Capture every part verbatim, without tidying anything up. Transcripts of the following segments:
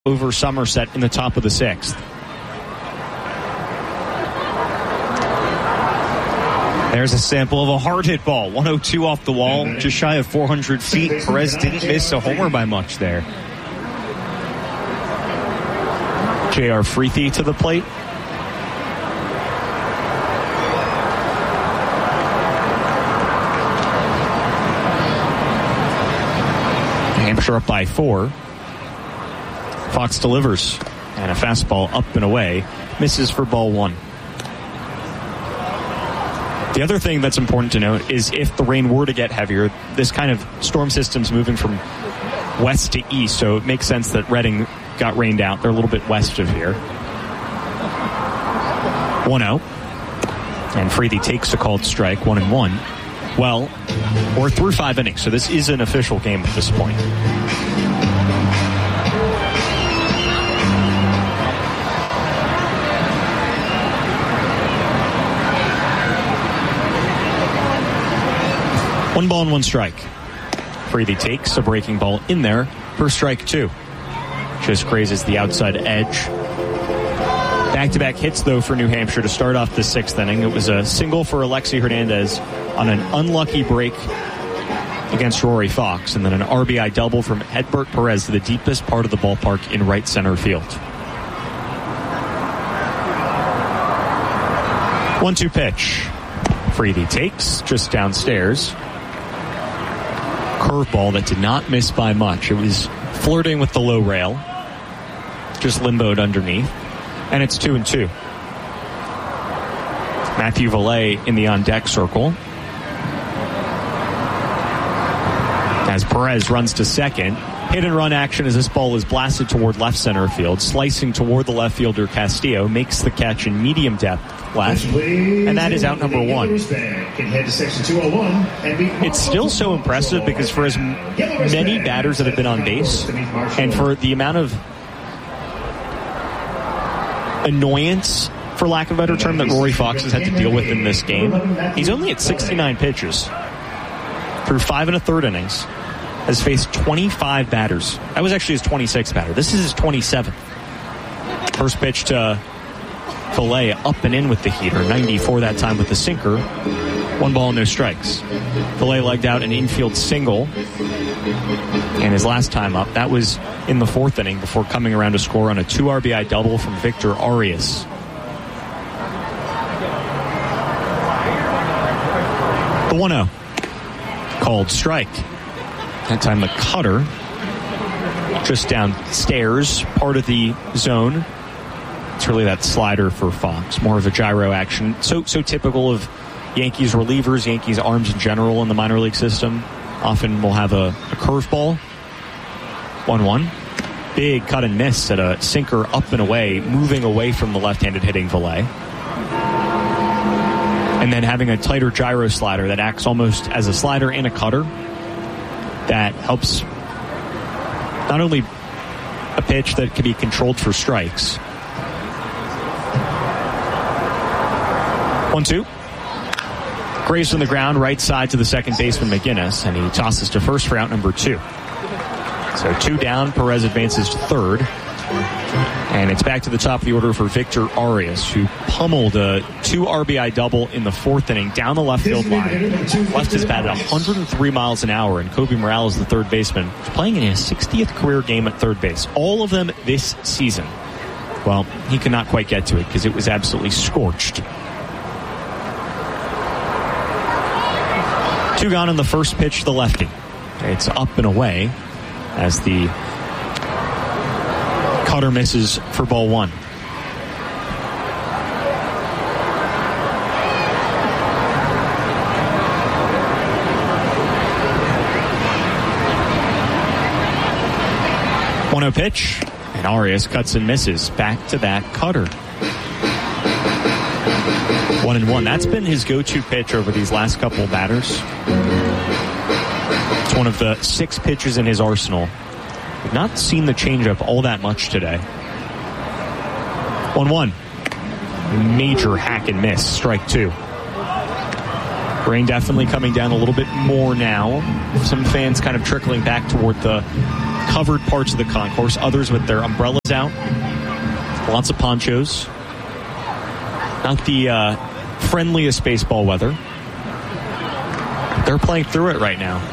over Somerset in the top of the sixth. There's a sample of a hard hit ball. one oh two off the wall, just shy of four hundred feet. Perez didn't miss a homer by much there. J R Freethy to the plate. Hampshire up by four. Fox delivers, and a fastball up and away. Misses for ball one. The other thing that's important to note is if the rain were to get heavier, this kind of storm system's moving from west to east, so it makes sense that Reading got rained out. They're a little bit west of here. one oh. And Freethy takes a called strike, one and one. Well, we're through five innings, so this is an official game at this point. One ball and one strike. Freethy takes a breaking ball in there for strike two. Just grazes the outside edge. Back-to-back hits, though, for New Hampshire to start off the sixth inning. It was a single for Alexi Hernandez on an unlucky break against Rory Fox, and then an R B I double from Edbert Perez to the deepest part of the ballpark in right center field. one two pitch. Freethy takes just downstairs. Curveball that did not miss by much. It was flirting with the low rail. Just limboed underneath. And it's two and two. Matthew Valet in the on-deck circle. As Perez runs to second. Hit and run action as this ball is blasted toward left center field. Slicing toward the left fielder Castillo. Makes the catch in medium depth left. And that is out number one. It's still so impressive because for as many batters that have been on base and for the amount of annoyance, for lack of a better term, that Rory Fox has had to deal with in this game, he's only at sixty-nine pitches through five and a third innings. Has faced twenty-five batters. That was actually his twenty-sixth batter. This is his twenty-seventh. First pitch to Valet up and in with the heater. ninety-four that time with the sinker. One ball, no strikes. Valet legged out an infield single. And his last time up, that was in the fourth inning before coming around to score on a two R B I double from Victor Arias. The one oh. Called strike. That time the cutter just downstairs, part of the zone. It's really that slider for Fox, more of a gyro action. So so typical of Yankees relievers, Yankees arms in general in the minor league system. Often will have a, a curveball. one one. Big cut and miss at a sinker up and away, moving away from the left-handed hitting Valet. And then having a tighter gyro slider that acts almost as a slider and a cutter. That helps not only a pitch that can be controlled for strikes. one two. Grazed on the ground, right side to the second baseman McGinnis, and he tosses to first for out number two. So two down, Perez advances to third. And it's back to the top of the order for Victor Arias, who pummeled a two R B I double in the fourth inning down the left field line. Left his bat at one hundred three miles an hour, and Kobe Morales, the third baseman, is playing in his sixtieth career game at third base. All of them this season. Well, he could not quite get to it because it was absolutely scorched. Two gone on the first pitch to the lefty. It's up and away as the cutter misses for ball one. one oh pitch, and Arias cuts and misses. Back to that cutter. One and one. That's been his go-to pitch over these last couple batters. It's one of the six pitches in his arsenal. We've not seen the changeup all that much today. one one. Major hack and miss. Strike two. Rain definitely coming down a little bit more now. Some fans kind of trickling back toward the covered parts of the concourse, others with their umbrellas out. Lots of ponchos. Not the uh, friendliest baseball weather. They're playing through it right now.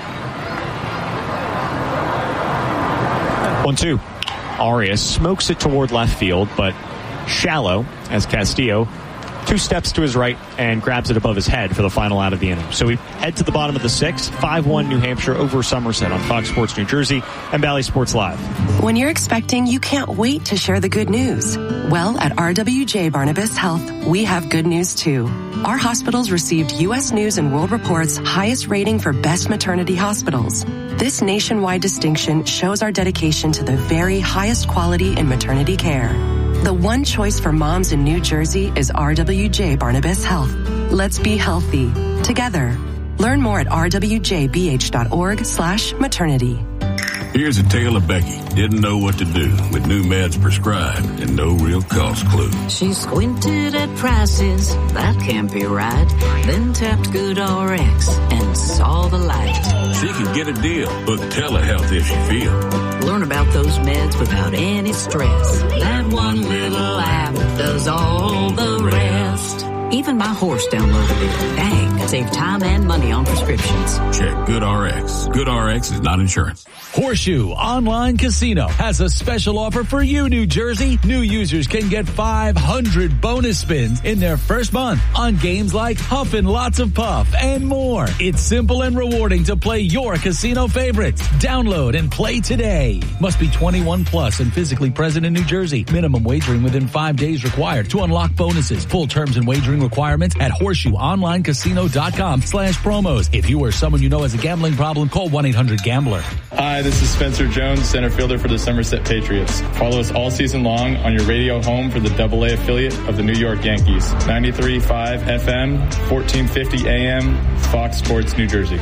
one two. Arias smokes it toward left field, but shallow as Castillo two steps to his right and grabs it above his head for the final out of the inning. So we head to the bottom of the sixth. five one New Hampshire over Somerset on Fox Sports New Jersey and Bally Sports Live. When you're expecting, you can't wait to share the good news. Well, at R W J Barnabas Health, we have good news too. Our hospitals received U S News and World Report's highest rating for best maternity hospitals. This nationwide distinction shows our dedication to the very highest quality in maternity care. The one choice for moms in New Jersey is R W J Barnabas Health. Let's be healthy together. Learn more at r w j b h dot org slash maternity. Here's a tale of Becky. Didn't know what to do with new meds prescribed and no real cost clue. She squinted at prices, that can't be right. Then tapped GoodRx and saw the light. She could get a deal. Book telehealth if she feel. Learn about those meds without any stress. That one little app does all the rest. Even my horse downloaded it. Dang, save time and money on prescriptions. Check GoodRx. GoodRx is not insurance. Horseshoe Online Casino has a special offer for you, New Jersey. New users can get five hundred bonus spins in their first month on games like Huffin' Lots of Puff and more. It's simple and rewarding to play your casino favorites. Download and play today. Must be twenty-one plus and physically present in New Jersey. Minimum wagering within five days required to unlock bonuses. Full terms and wagering requirements at horseshoeonlinecasino.com slash promos. If you or someone you know has a gambling problem, call one eight hundred gambler. Hi, this is Spencer Jones, center fielder for the Somerset Patriots. Follow us all season long on your radio home for the double A affiliate of the New York Yankees. ninety-three point five F M, fourteen fifty A M, Fox Sports New Jersey.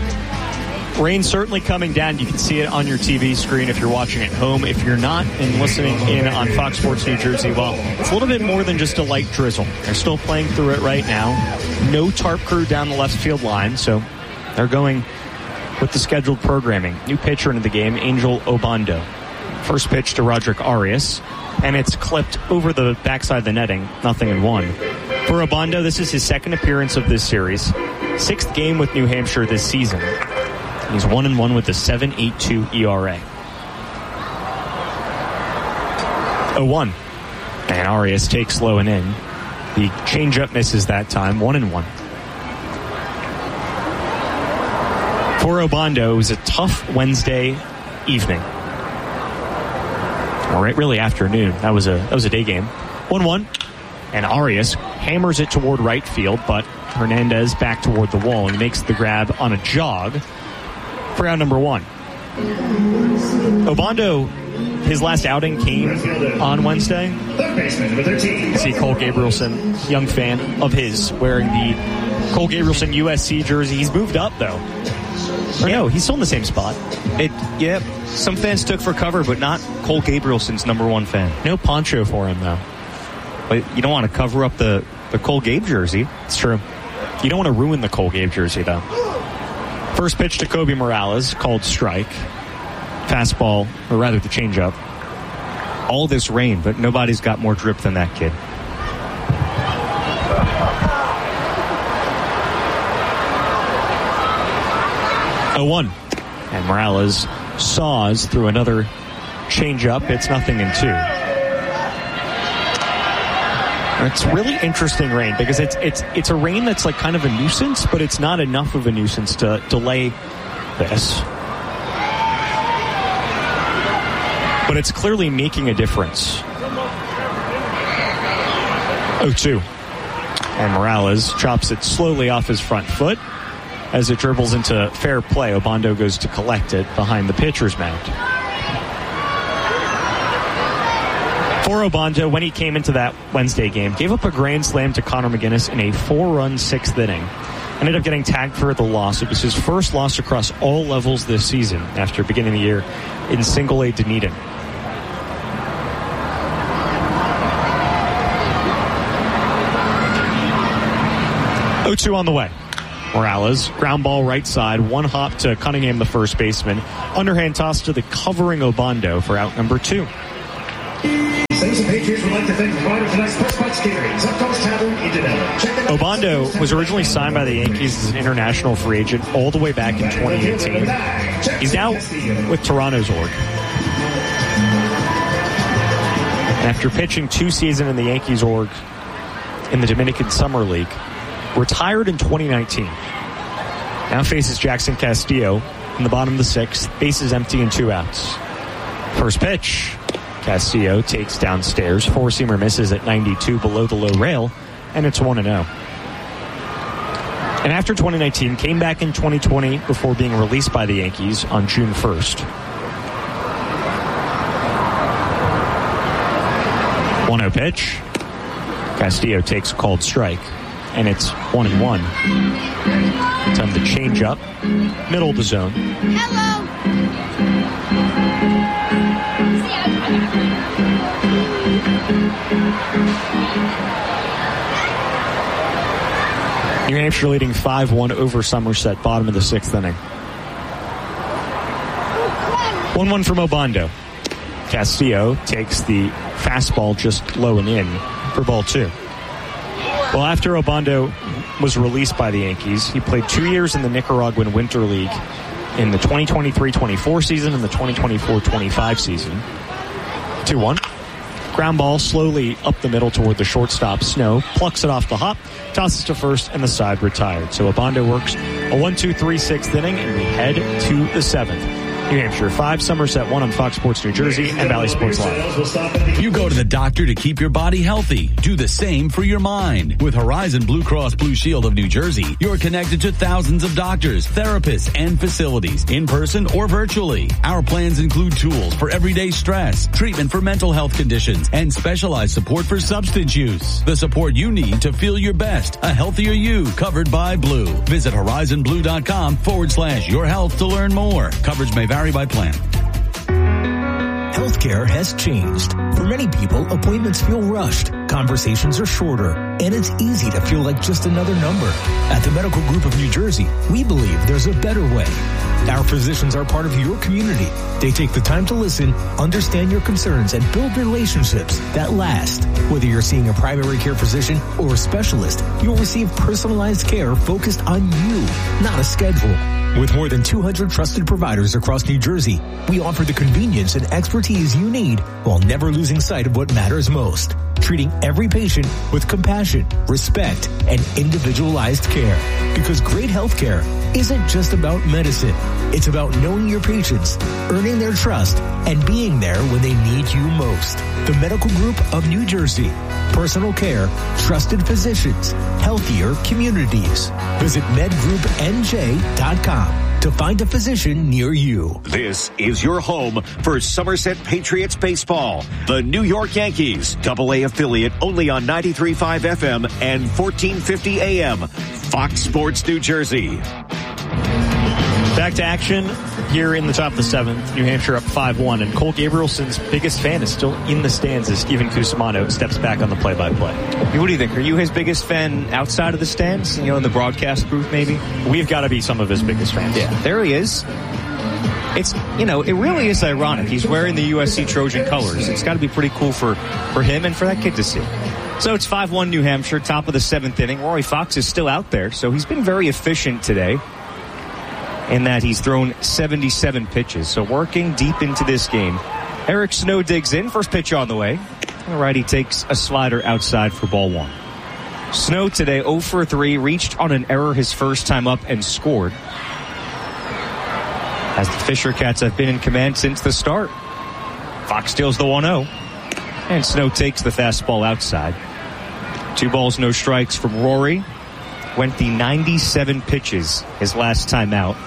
Rain certainly coming down. You can see it on your T V screen if you're watching at home. If you're not and listening in on Fox Sports New Jersey, well, it's a little bit more than just a light drizzle. They're still playing through it right now. No tarp crew down the left field line, so they're going with the scheduled programming. New pitcher into the game, Angel Obando. First pitch to Roderick Arias, and it's clipped over the backside of the netting, nothing in one. For Obando, this is his second appearance of this series. Sixth game with New Hampshire this season. He's one and one with a seven point eight two E R A. oh one. And Arias takes low and in. The changeup misses that time, one and one. For Obando, it was a tough Wednesday evening. All right, really afternoon. That was a that was a day game. one one. And Arias hammers it toward right field, but Hernandez back toward the wall, and he makes the grab on a jog for out number one. Obando, his last outing came on Wednesday. You see Cole Gabrielson, young fan of his, wearing the Cole Gabrielson U S C jersey. He's moved up, though. Or yeah. No, he's still in the same spot. It, yeah, some fans took for cover, but not Cole Gabrielson's number one fan. No poncho for him, though. But you don't want to cover up the, the Cole Gabe jersey. It's true. You don't want to ruin the Cole Gabe jersey, though. First pitch to Kobe Morales, called strike. Fastball, or rather the changeup. All this rain, but nobody's got more drip than that kid. oh one. And Morales saws through another changeup. It's nothing in two. It's really interesting rain because it's it's it's a rain that's like kind of a nuisance, but it's not enough of a nuisance to delay this. But it's clearly making a difference. oh two. And Morales chops it slowly off his front foot. As it dribbles into fair play, Obando goes to collect it behind the pitcher's mound. For Obando, when he came into that Wednesday game, gave up a grand slam to Connor McGinnis in a four-run sixth inning. Ended up getting tagged for the loss. It was his first loss across all levels this season after beginning the year in single A Dunedin. oh two on the way. Morales, ground ball right side, one hop to Cunningham, the first baseman. Underhand toss to the covering Obando for out number two. Obando was originally signed by the Yankees as an international free agent all the way back in twenty eighteen. He's now with Toronto's org. After pitching two seasons in the Yankees org in the Dominican Summer League, retired in twenty nineteen. Now faces Jackson Castillo in the bottom of the sixth, bases empty and two outs. First pitch, Castillo takes downstairs, four-seamer misses at ninety-two below the low rail, and it's one and oh. And after twenty nineteen, came back in twenty twenty before being released by the Yankees on June first. one oh pitch. Castillo takes a called strike, and it's one and one. Time to change up, middle of the zone. Hello. New Hampshire leading five one over Somerset, bottom of the sixth inning. one one from Obando. Castillo takes the fastball just low and in for ball two. Well, after Obando was released by the Yankees, he played two years in the Nicaraguan Winter League in the twenty twenty-three twenty-four season and the twenty twenty-four twenty-five season. two one. Ground ball slowly up the middle toward the shortstop, Snow. Plucks it off the hop, tosses to first, and the side retired. So Obando works a one two three sixth inning, and we head to the seventh. New Hampshire five, Somerset one on Fox Sports New Jersey and Valley Sports Live. You go to the doctor to keep your body healthy. Do the same for your mind. With Horizon Blue Cross Blue Shield of New Jersey, you're connected to thousands of doctors, therapists, and facilities, in person or virtually. Our plans include tools for everyday stress, treatment for mental health conditions, and specialized support for substance use. The support you need to feel your best. A healthier you, covered by Blue. Visit horizonblue.com forward slash your health to learn more. Coverage may vary by plan. Healthcare has changed. For many people, appointments feel rushed, conversations are shorter, and it's easy to feel like just another number. At the Medical Group of New Jersey, we believe there's a better way. Our physicians are part of your community. They take the time to listen, understand your concerns, and build relationships that last. Whether you're seeing a primary care physician or a specialist, you'll receive personalized care focused on you, not a schedule. With more than two hundred trusted providers across New Jersey, we offer the convenience and expertise you need while never losing sight of what matters most. Treating every patient with compassion, respect, and individualized care. Because great health care isn't just about medicine. It's about knowing your patients, earning their trust, and being there when they need you most. The Medical Group of New Jersey. Personal care, trusted physicians, healthier communities. Visit med group n j dot com to find a physician near you. This is your home for Somerset Patriots baseball. The New York Yankees, double A affiliate, only on ninety-three point five F M and fourteen fifty A M. Fox Sports New Jersey. Back to action here in the top of the seventh. New Hampshire up five one, and Cole Gabrielson's biggest fan is still in the stands as Steven Cusimano steps back on the play-by-play. What do you think? Are you his biggest fan outside of the stands? You know, in the broadcast booth, maybe? We've got to be some of his biggest fans. Yeah, there he is. It's, you know, it really is ironic. He's wearing the U S C Trojan colors. It's got to be pretty cool for, for him and for that kid to see. So it's five one New Hampshire, top of the seventh inning. Rory Fox is still out there, so he's been very efficient today in that he's thrown seventy-seven pitches. So working deep into this game. Eric Snow digs in. First pitch on the way. All right, he takes a slider outside for ball one. Snow today oh for three, reached on an error his first time up and scored. As the Fisher Cats have been in command since the start. Fox steals the one oh. And Snow takes the fastball outside. Two balls, no strikes from Rory. Went the ninety-seven pitches his last time out.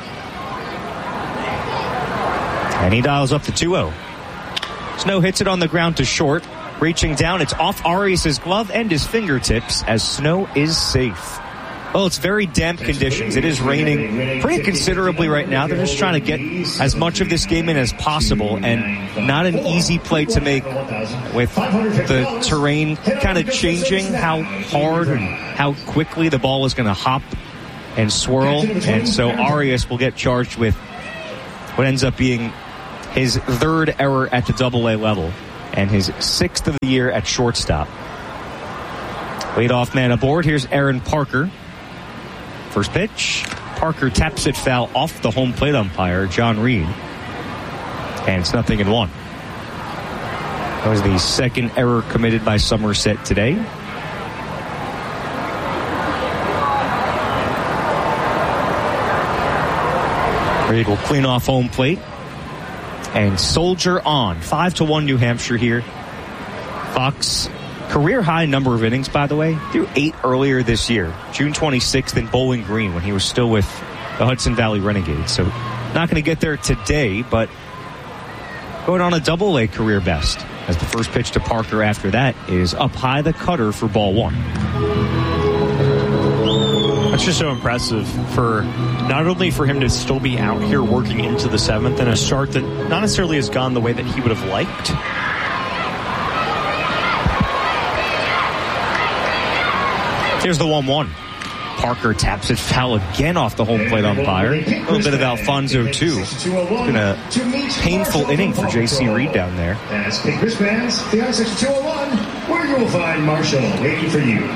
And he dials up the two oh. Snow hits it on the ground to short. Reaching down, it's off Arias' glove and his fingertips as Snow is safe. Well, it's very damp conditions. It is raining pretty considerably right now. They're just trying to get as much of this game in as possible, and not an easy play to make with the terrain kind of changing how hard and how quickly the ball is going to hop and swirl. And so Arias will get charged with what ends up being his third error at the double A level and his sixth of the year at shortstop. Leadoff man aboard. Here's Aaron Parker. First pitch. Parker taps it foul off the home plate umpire, John Reed. And it's nothing in one. That was the second error committed by Somerset today. Reed will clean off home plate and soldier on. Five to one New Hampshire here. Fox, career high number of innings, by the way. Threw eight earlier this year. June twenty-sixth in Bowling Green when he was still with the Hudson Valley Renegades. So not going to get there today, but going on a double A career best. As the first pitch to Parker after that is up high the cutter for ball one. That's just so impressive for not only for him to still be out here working into the seventh and a start that not necessarily has gone the way that he would have liked. Here's the one one. Parker taps it foul again off the home plate umpire. A little bit of Alfonso, too. It's been a painful inning for J C Reed down there. As Pink wristbands, the I six two oh one, where you will find Marshall waiting for you.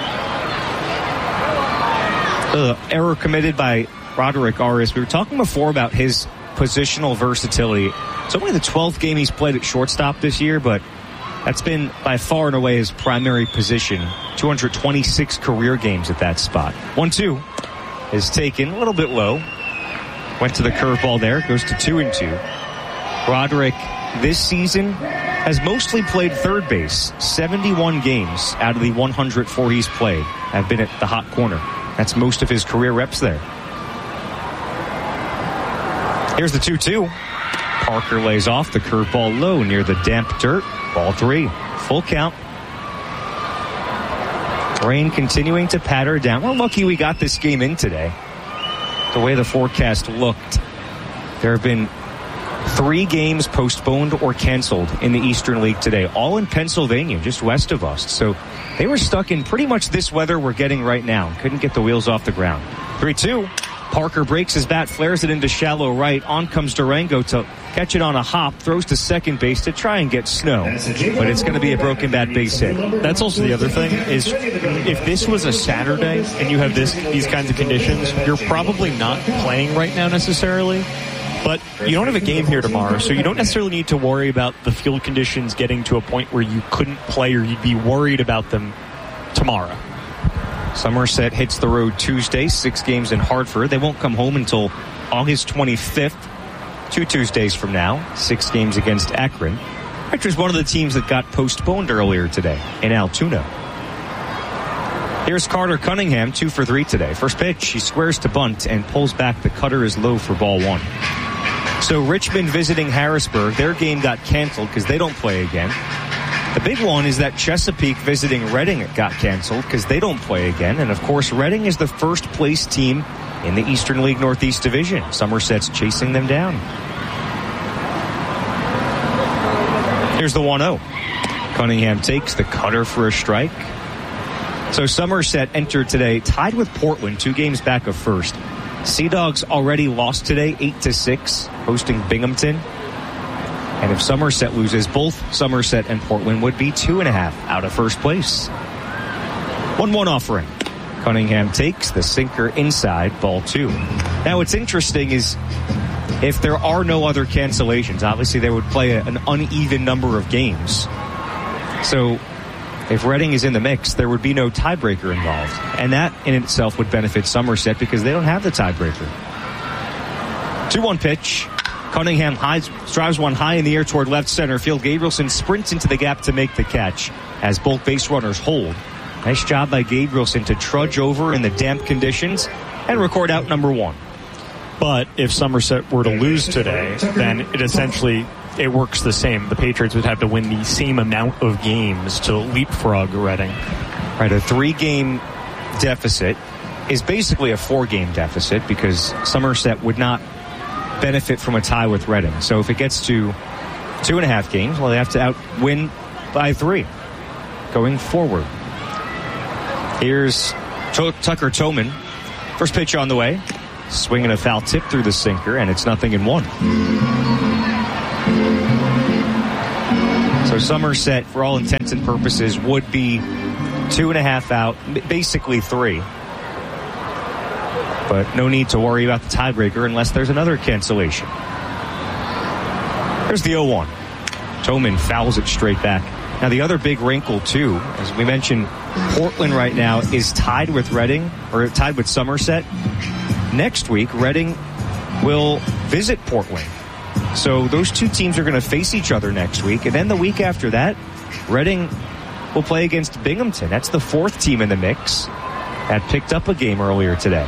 Uh, error committed by Roderick Arias. We were talking before about his positional versatility. It's only the twelfth game he's played at shortstop this year, but that's been by far and away his primary position. two hundred twenty-six career games at that spot. one two is taken a little bit low. Went to the curveball there. Goes to two and two. Roderick this season has mostly played third base. seventy-one games out of the one hundred four he's played have been at the hot corner. That's most of his career reps there. Here's the two two. Parker lays off the curveball low near the damp dirt. Ball three. Full count. Rain continuing to patter down. We're lucky we got this game in today. The way the forecast looked, there have been three games postponed or canceled in the Eastern League today, all in Pennsylvania, just west of us. So they were stuck in pretty much this weather we're getting right now. Couldn't get the wheels off the ground. three two. Parker breaks his bat, flares it into shallow right. On comes Durango to catch it on a hop, throws to second base to try and get snow. But it's going to be a broken bat base hit. That's also the other thing is if this was a Saturday and you have this these kinds of conditions, you're probably not playing right now necessarily. But you don't have a game here tomorrow, so you don't necessarily need to worry about the field conditions getting to a point where you couldn't play or you'd be worried about them tomorrow. Somerset hits the road Tuesday, six games in Hartford. They won't come home until August twenty-fifth, two Tuesdays from now, six games against Akron, which was one of the teams that got postponed earlier today in Altoona. Here's Carter Cunningham, two for three today. First pitch, he squares to bunt and pulls back. The cutter is low for ball one. So Richmond visiting Harrisburg, their game got canceled because they don't play again. The big one is that Chesapeake visiting Reading got canceled because they don't play again. And, of course, Reading is the first place team in the Eastern League Northeast Division. Somerset's chasing them down. Here's the one oh. Cunningham takes the cutter for a strike. So Somerset entered today tied with Portland, two games back of first. Sea Dogs already lost today, eight to six, hosting Binghamton. And if Somerset loses, both Somerset and Portland would be two and a half out of first place. one one offering. Cunningham takes the sinker inside, ball two. Now what's interesting is if there are no other cancellations, obviously they would play a, an uneven number of games. So if Reading is in the mix, there would be no tiebreaker involved. And that in itself would benefit Somerset because they don't have the tiebreaker. two one pitch. Cunningham hides, drives one high in the air toward left center field. Gabrielson sprints into the gap to make the catch as both base runners hold. Nice job by Gabrielson to trudge over in the damp conditions and record out number one. But if Somerset were to lose today, then it essentially, it works the same. The Patriots would have to win the same amount of games to leapfrog Reading. Right, a three-game deficit is basically a four-game deficit because Somerset would not benefit from a tie with Reading. So if it gets to two and a half games, well, they have to outwin by three going forward. Here's T- Tucker Toman. First pitch on the way. Swinging a foul tip through the sinker, and it's nothing in one. So Somerset, for all intents and purposes, would be two and a half out, basically three. But no need to worry about the tiebreaker unless there's another cancellation. There's the oh one. Toman fouls it straight back. Now, the other big wrinkle, too, as we mentioned, Portland right now is tied with Reading, or tied with Somerset. Next week, Reading will visit Portland. So those two teams are going to face each other next week. And then the week after that, Reading will play against Binghamton. That's the fourth team in the mix that picked up a game earlier today.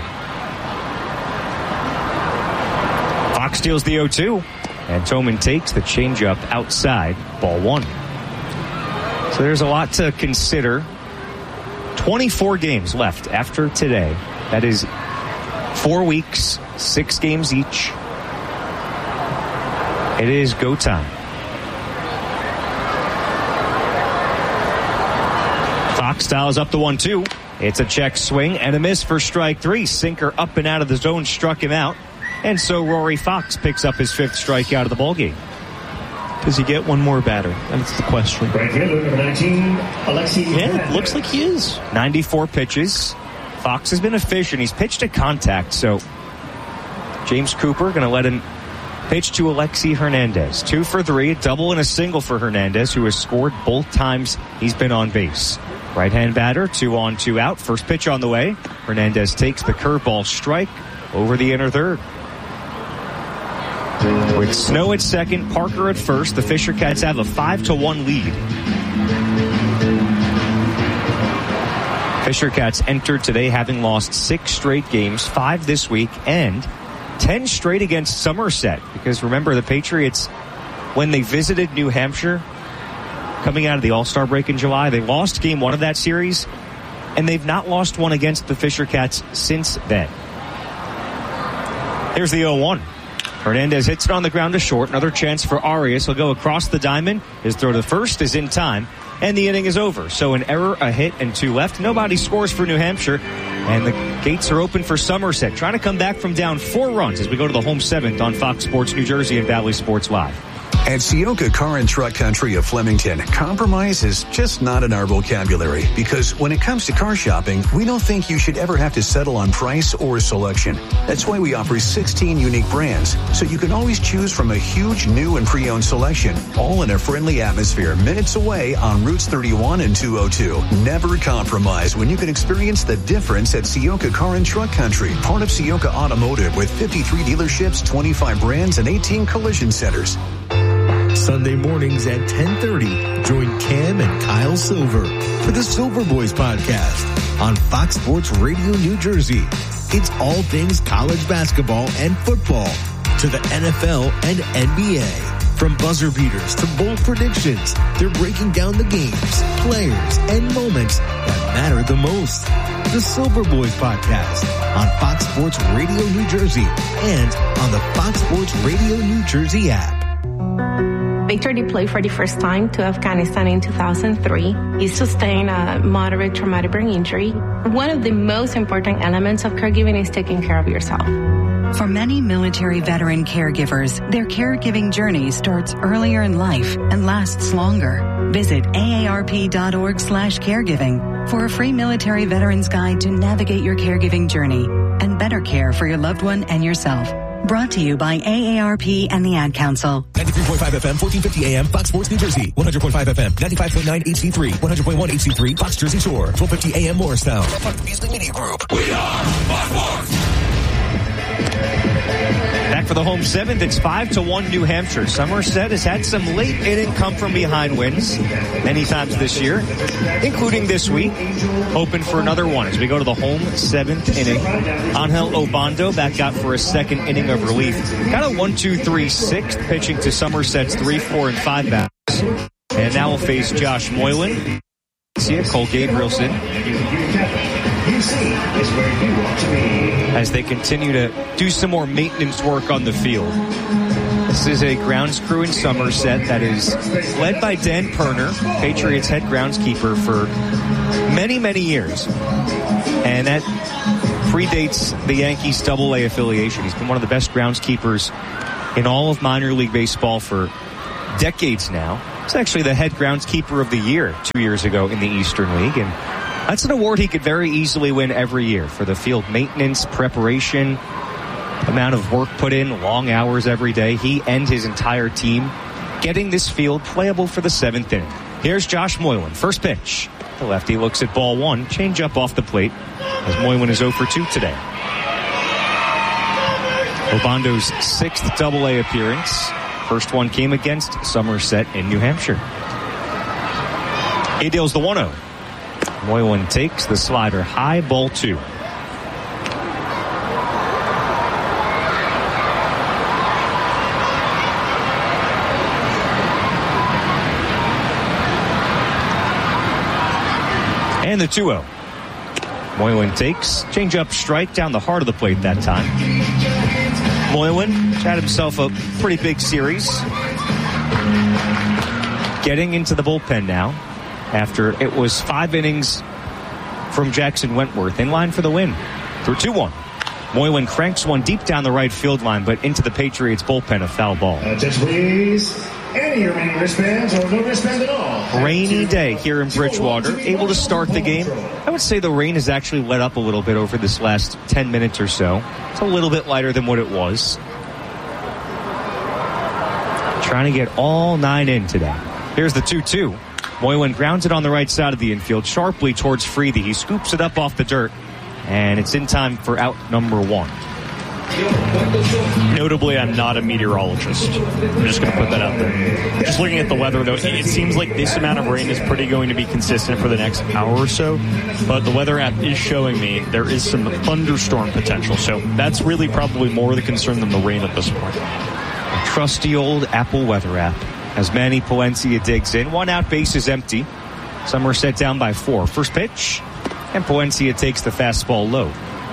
Fox steals the oh two, and Toman takes the changeup outside, ball one. So there's a lot to consider. twenty-four games left after today. That is four weeks, six games each. It is go time. Fox dials up the one two. It's a check swing and a miss for strike three. Sinker up and out of the zone struck him out. And so Rory Fox picks up his fifth strikeout of the ballgame. Does he get one more batter? That's the question. Right here, number nineteen, Alexi. Yeah, it looks like he is. ninety-four pitches. Fox has been efficient. He's pitched to contact, so James Cooper going to let him pitch to Alexi Hernandez. Two for three, a double and a single for Hernandez, who has scored both times he's been on base. Right-hand batter, two on, two out. First pitch on the way. Hernandez takes the curveball strike over the inner third. With Snow at second, Parker at first, the Fisher Cats have a five to one lead. Fisher Cats entered today having lost six straight games, five this week, and ten straight against Somerset. Because remember, the Patriots, when they visited New Hampshire, coming out of the All-Star break in July, they lost game one of that series, and they've not lost one against the Fisher Cats since then. Here's the oh one. Hernandez hits it on the ground to short. Another chance for Arias. He'll go across the diamond. His throw to first is in time, and the inning is over. So an error, a hit, and two left. Nobody scores for New Hampshire, and the gates are open for Somerset, trying to come back from down four runs as we go to the home seventh on Fox Sports New Jersey and Valley Sports Live. At Sioka Car and Truck Country of Flemington, compromise is just not in our vocabulary, because when it comes to car shopping, we don't think you should ever have to settle on price or selection. That's why we offer sixteen unique brands, so you can always choose from a huge new and pre-owned selection, all in a friendly atmosphere minutes away on Routes thirty-one and two oh two. Never compromise when you can experience the difference at Sioka Car and Truck Country, part of Sioka Automotive, with fifty-three dealerships, twenty-five brands, and eighteen collision centers. Sunday mornings at ten thirty, join Cam and Kyle Silver for the Silver Boys podcast on Fox Sports Radio New Jersey. It's all things college basketball and football to the N F L and N B A. From buzzer beaters to bold predictions, they're breaking down the games, players, and moments that matter the most. The Silver Boys podcast on Fox Sports Radio New Jersey and on the Fox Sports Radio New Jersey app. Victor deployed for the first time to Afghanistan in two thousand three. He sustained a moderate traumatic brain injury. One of the most important elements of caregiving is taking care of yourself. For many military veteran caregivers, their caregiving journey starts earlier in life and lasts longer. Visit A A R P dot org slash caregiving for a free military veterans guide to navigate your caregiving journey and better care for your loved one and yourself. Brought to you by A A R P and the Ad Council. ninety-three point five F M, fourteen fifty A M, Fox Sports New Jersey. one hundred point five F M, ninety-five point nine H C three. one hundred point one H C three, Fox Jersey Shore. twelve fifty A M Morristown. Part of the Beasley Media Group. We are Fox Sports. Back for the home seventh, it's five to one New Hampshire. Somerset has had some late inning come from behind wins many times this year, including this week. Open for another one as we go to the home seventh inning. Angel Obando back out for a second inning of relief. Got a one two three sixth, pitching to Somerset's three, four, and five bats. And now we'll face Josh Moylan. See it, Cole Gabrielson. As they continue to do some more maintenance work on the field. This is a grounds crew in Somerset that is led by Dan Perner, Patriots head groundskeeper for many, many years. And that predates the Yankees double A affiliation. He's been one of the best groundskeepers in all of minor league baseball for decades now. He's actually the head groundskeeper of the year two years ago in the Eastern League, and that's an award he could very easily win every year for the field maintenance, preparation, amount of work put in, long hours every day. He and his entire team getting this field playable for the seventh inning. Here's Josh Moylan. First pitch. The lefty looks at ball one. Change up off the plate as Moylan is oh for two today. Obondo's sixth double A appearance. First one came against Somerset in New Hampshire. He deals the one oh. Moylan takes the slider high, ball two. And the two oh. Moylan takes change-up strike down the heart of the plate that time. Moylan had himself a pretty big series. Getting into the bullpen now after it was five innings from Jackson Wentworth in line for the win. Through two one. Moylan cranks one deep down the right field line, but into the Patriots bullpen, a foul ball. Attention, please. Any remaining wristbands or no wristbands at all. Rainy day here in Bridgewater. Able to start the game. I would say the rain has actually let up a little bit over this last ten minutes or so. It's a little bit lighter than what it was. Trying to get all nine in today. Here's the two two. Moylan grounds it on the right side of the infield, sharply towards Freedy. He scoops it up off the dirt, and it's in time for out number one. Notably, I'm not a meteorologist. I'm just going to put that out there. Just looking at the weather, though, it seems like this amount of rain is pretty going to be consistent for the next hour or so. But the weather app is showing me there is some thunderstorm potential. So that's really probably more the concern than the rain at this point. A trusty old Apple weather app. As Manny Palencia digs in, one out, base is empty. Somerset down by four. First pitch, and Palencia takes the fastball low.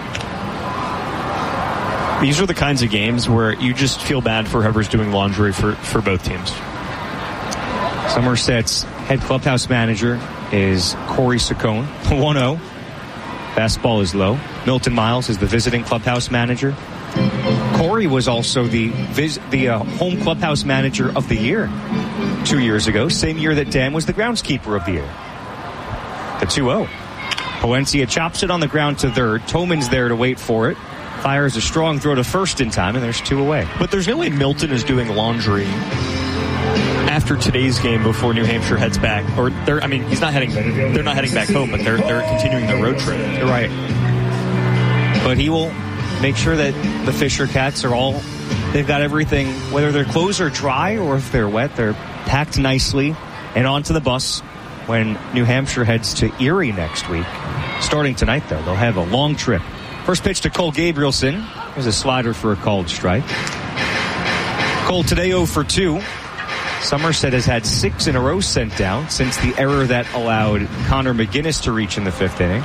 These are the kinds of games where you just feel bad for whoever's doing laundry for, for both teams. Somerset's head clubhouse manager is Corey Saccone. one oh. Fastball is low. Milton Miles is the visiting clubhouse manager. Corey was also the vis- the uh, home clubhouse manager of the year two years ago, same year that Dan was the groundskeeper of the year. The two oh. Palencia chops it on the ground to third. Toman's there to wait for it. Fires a strong throw to first in time, and there's two away. But there's no way Milton is doing laundry after today's game before New Hampshire heads back. Or they're, I mean, he's not heading. They're not heading back home, but they're they're continuing their road trip. You're right. But he will make sure that the Fisher Cats are all. They've got everything, whether their clothes are dry or if they're wet, they're packed nicely and onto the bus when New Hampshire heads to Erie next week. Starting tonight, though, they'll have a long trip. First pitch to Cole Gabrielson. There's a slider for a called strike. Cole today oh for two. Somerset has had six in a row sent down since the error that allowed Connor McGinnis to reach in the fifth inning.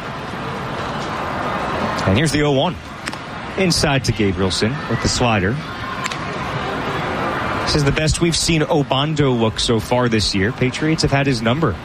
And here's the oh one. Inside to Gabrielson with the slider. This is the best we've seen Obando look so far this year. Patriots have had his number.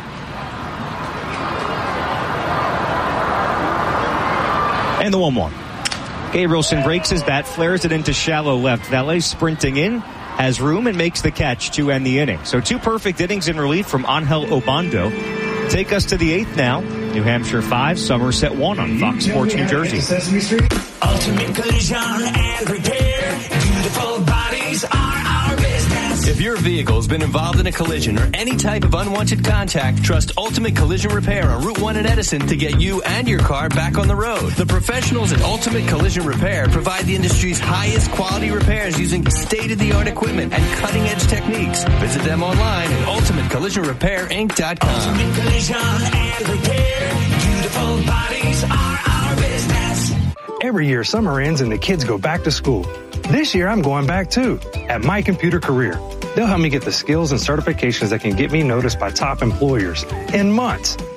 And the one one. Gabrielson breaks his bat, flares it into shallow left. Valet sprinting in, has room, and makes the catch to end the inning. So two perfect innings in relief from Angel Obando. Take us to the eighth now. New Hampshire five, Somerset one on Fox Sports New Jersey. Ultimate Collision and Repair. Beautiful bodies are our business. If your vehicle's been involved in a collision or any type of unwanted contact, trust Ultimate Collision Repair on Route one in Edison to get you and your car back on the road. The professionals at Ultimate Collision Repair provide the industry's highest quality repairs using state-of-the-art equipment and cutting-edge techniques. Visit them online at ultimate collision repair inc dot com. Ultimate Collision and Repair. Beautiful bodies are our business. Every year, summer ends and the kids go back to school. This year, I'm going back too, at My Computer Career. They'll help me get the skills and certifications that can get me noticed by top employers in months.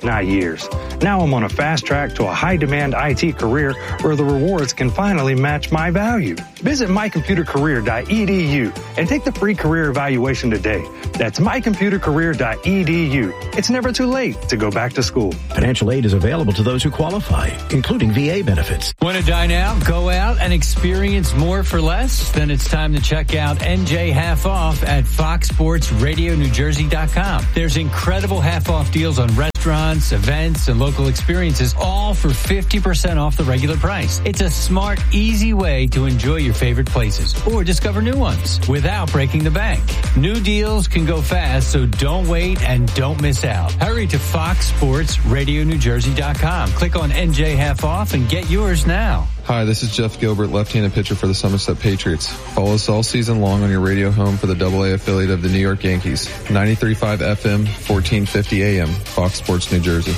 not years. Now I'm on a fast track to a high-demand I T career where the rewards can finally match my value. Visit my computer career dot e d u and take the free career evaluation today. That's my computer career dot e d u. It's never too late to go back to school. Financial aid is available to those who qualify, including V A benefits. Want to dine out, go out, and experience more for less? Then it's time to check out N J Half Off at fox sports radio new jersey dot com. There's incredible half-off deals on restaurants, events, and local experiences, all for fifty percent off the regular price. It's a smart, easy way to enjoy your favorite places or discover new ones without breaking the bank. New deals can go fast, so don't wait and don't miss out. Hurry to fox sports radio new jersey dot com. Click on N J Half Off and get yours now. Hi, this is Jeff Gilbert, left-handed pitcher for the Somerset Patriots. Follow us all season long on your radio home for the double A affiliate of the New York Yankees. ninety-three point five F M, fourteen fifty A M, Fox Sports New Jersey.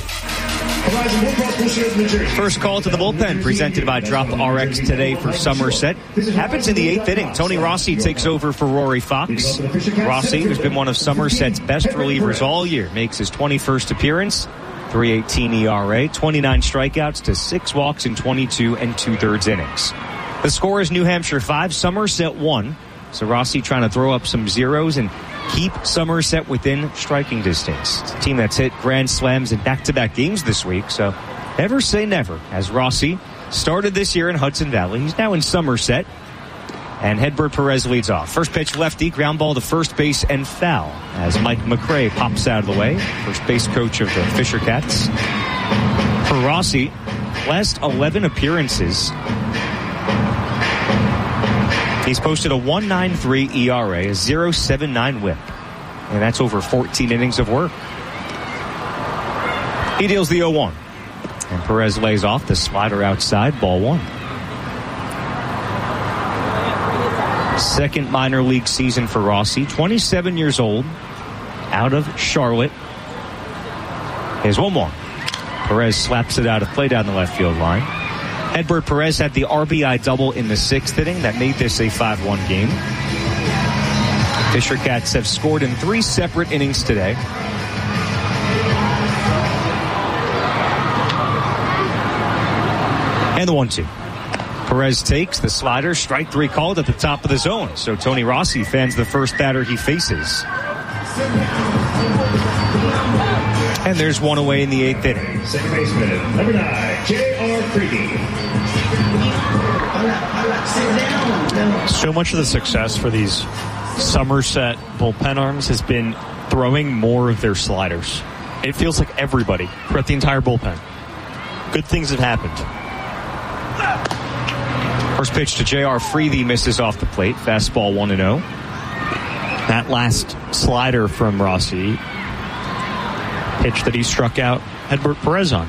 First call to the bullpen presented by Drop R X today for Somerset. Happens in the eighth inning. Tony Rossi takes over for Rory Fox. Rossi, who's been one of Somerset's best relievers all year, makes his twenty-first appearance. three eighteen E R A, twenty-nine strikeouts to six walks in twenty-two and two-thirds innings. The score is New Hampshire five, Somerset one. So Rossi trying to throw up some zeros and keep Somerset within striking distance. It's a team that's hit grand slams in back-to-back games this week, so never say never. As Rossi started this year in Hudson Valley, he's now in Somerset. And Hedbert Perez leads off. First pitch lefty, ground ball to first base and foul as Mike McRae pops out of the way. First base coach of the Fisher Cats. For Rossi, last eleven appearances, he's posted a one point nine three E R A, a point oh seven nine whip. And that's over fourteen innings of work. He deals the oh one. And Perez lays off the slider outside, ball one. Second minor league season for Rossi, twenty-seven years old, out of Charlotte. Here's one more. Perez slaps it out of play down the left field line. Hedbert Perez had the R B I double in the sixth inning that made this a five one game. Fisher Cats have scored in three separate innings today. And the one two. Perez takes the slider, strike three called at the top of the zone. So Tony Rossi fans the first batter he faces. And there's one away in the eighth inning. Second baseman, number nine, J R Freedy. So much of the success for these Somerset bullpen arms has been throwing more of their sliders. It feels like everybody throughout the entire bullpen. Good things have happened. First pitch to J R Freedy misses off the plate. Fastball one and oh. That last slider from Rossi, pitch that he struck out Hedbert Perez on.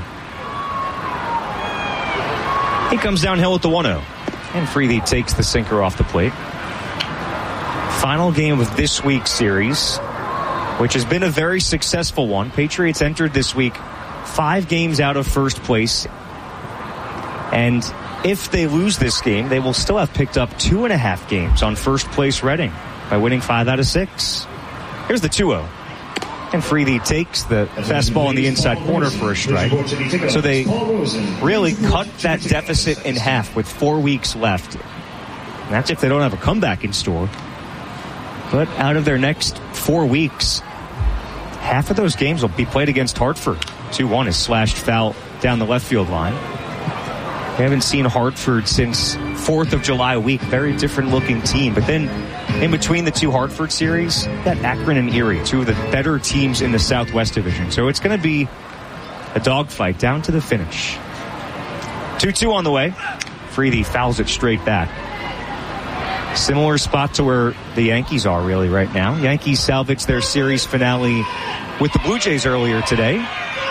He comes downhill with the one oh. And Freedy takes the sinker off the plate. Final game of this week's series, which has been a very successful one. Patriots entered this week five games out of first place. And if they lose this game, they will still have picked up two and a half games on first place Reading by winning five out of six. Here's the two oh. And Freedy takes the fastball in the inside corner for a strike. So they really cut that deficit in half with four weeks left. And that's if they don't have a comeback in store. But out of their next four weeks, half of those games will be played against Hartford. two one is slashed foul down the left field line. We haven't seen Hartford since fourth of July week. Very different looking team. But then in between the two Hartford series, that Akron and Erie, two of the better teams in the Southwest Division. So it's going to be a dogfight down to the finish. two two on the way. Freedy fouls it straight back. Similar spot to where the Yankees are really right now. Yankees salvaged their series finale with the Blue Jays earlier today.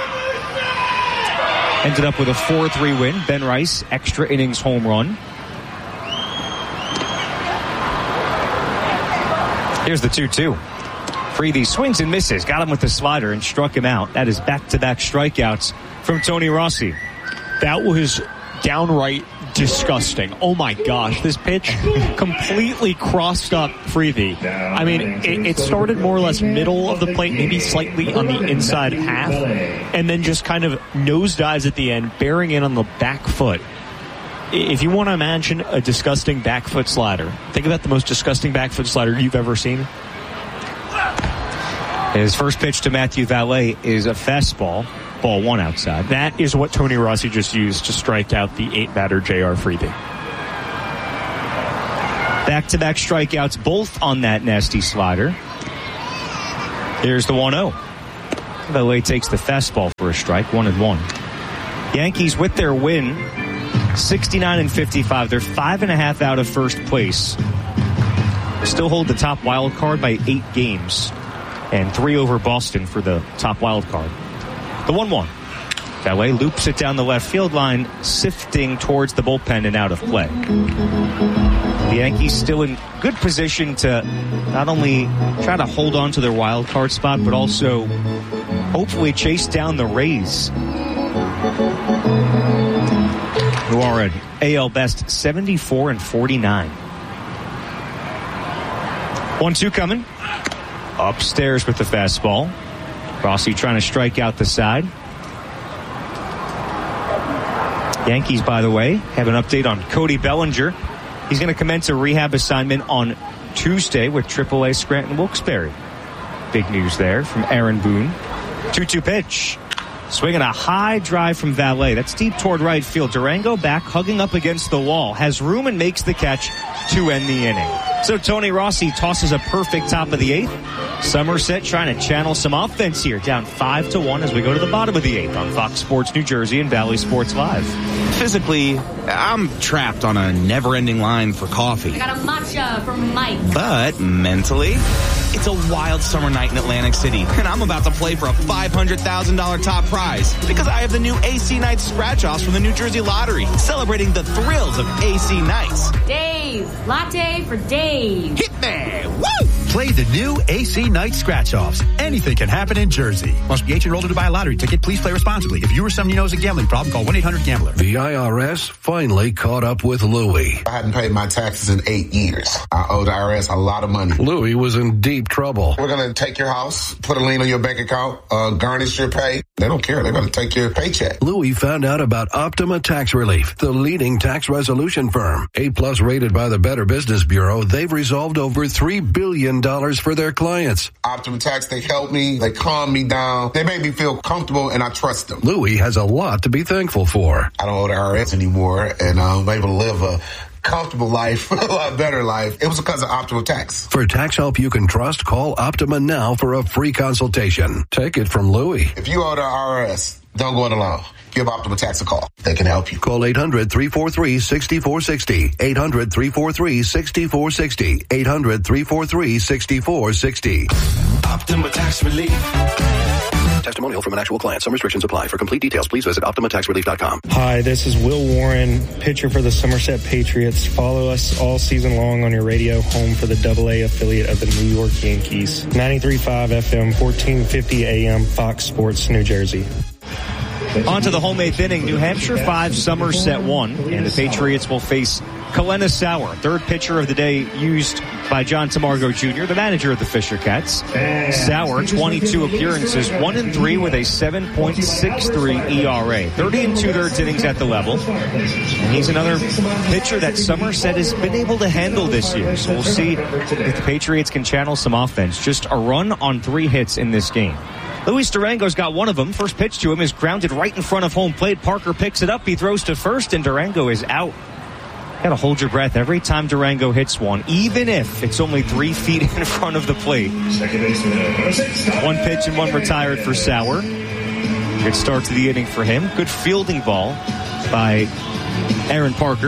Ended up with a four three win. Ben Rice, extra innings home run. Here's the two two. Freedy swings and misses. Got him with the slider and struck him out. That is back-to-back strikeouts from Tony Rossi. That was downright disgusting. Oh my gosh, this pitch completely crossed up Freebie. I mean, it, it started more or less middle of the plate, maybe slightly on the inside half, and then just kind of nosedives at the end, bearing in on the back foot. If you want to imagine a disgusting back foot slider, think about the most disgusting back foot slider you've ever seen. His first pitch to Matthew Valet is a fastball. Ball one outside. That is what Tony Rossi just used to strike out the eight-batter J R. Freebie. Back-to-back strikeouts, both on that nasty slider. Here's the one oh. Valet takes the fastball for a strike, one and one. Yankees with their win, sixty-nine and fifty-five. They're five and a half out of first place. Still hold the top wild card by eight games, and three over Boston for the top wild card. The one one. Valet loops it down the left field line, sifting towards the bullpen and out of play. The Yankees still in good position to not only try to hold on to their wild card spot, but also hopefully chase down the Rays, who are an A L best seventy-four and forty-nine. one two coming. Upstairs with the fastball. Rossi trying to strike out the side. Yankees, by the way, have an update on Cody Bellinger. He's going to commence a rehab assignment on Tuesday with triple A Scranton Wilkes-Barre. Big news there from Aaron Boone. two two pitch. Swinging a high drive from Valet. That's deep toward right field. Durango back, hugging up against the wall. Has room and makes the catch to end the inning. So Tony Rossi tosses a perfect top of the eighth. Somerset trying to channel some offense here. Down five to one as we go to the bottom of the eighth on Fox Sports New Jersey and Valley Sports Live. Physically, I'm trapped on a never-ending line for coffee. I got a matcha from Mike. But mentally, it's a wild summer night in Atlantic City, and I'm about to play for a five hundred thousand dollars top prize because I have the new A C Nights scratch-offs from the New Jersey Lottery, celebrating the thrills of A C Nights. Dave, latte for Dave. Hit me! Woo! Play the new A C Night Scratch-Offs. Anything can happen in Jersey. Must be eighteen or older to buy a lottery ticket. Please play responsibly. If you or someone you know has a gambling problem, call one eight hundred gambler. The I R S finally caught up with Louie. I hadn't paid my taxes in eight years. I owe the I R S a lot of money. Louie was in deep trouble. We're going to take your house, put a lien on your bank account, uh, garnish your pay. They don't care. They're going to take your paycheck. Louie found out about Optima Tax Relief, the leading tax resolution firm. A-plus rated by the Better Business Bureau, they've resolved over three billion dollars for their clients. Optima Tax, they help me. They calm me down. They make me feel comfortable, and I trust them. Louie has a lot to be thankful for. I don't owe the I R S anymore, and I'm able to live a comfortable life, a lot better life. It was because of Optima Tax. For tax help you can trust, call Optima now for a free consultation. Take it from Louie. If you owe the I R S, don't go it alone. Give Optima Tax a call. They can help you. Call eight hundred, three four three, six four six zero. eight hundred, three four three, six four six zero. eight hundred, three four three, six four six zero. Optima Tax Relief. Testimonial from an actual client. Some restrictions apply. For complete details, please visit Optima Tax Relief dot com. Hi, this is Will Warren, pitcher for the Somerset Patriots. Follow us all season long on your radio, home for the double A affiliate of the New York Yankees. ninety-three point five F M, fourteen fifty A M, Fox Sports, New Jersey. On to the home eighth inning. New Hampshire five, Somerset one, and the Patriots will face Kalena Sauer, third pitcher of the day used by John Tamargo Junior, the manager of the Fisher Cats. Sauer, twenty-two appearances, one and three with a seven point six three E R A. thirty and two-thirds innings at the level. And he's another pitcher that Somerset has been able to handle this year. So we'll see if the Patriots can channel some offense. Just a run on three hits in this game. Luis Durango's got one of them. First pitch to him is grounded right in front of home plate. Parker picks it up. He throws to first, and Durango is out. Got to hold your breath every time Durango hits one, even if it's only three feet in front of the plate. One pitch and one retired for Sauer. Good start to the inning for him. Good fielding ball by Aaron Parker.